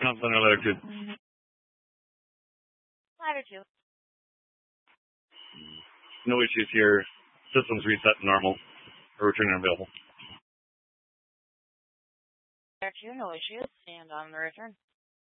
Center latitude. Latitude. No issues here. Systems reset to normal. Return available. Latitude, no issues. And on the return.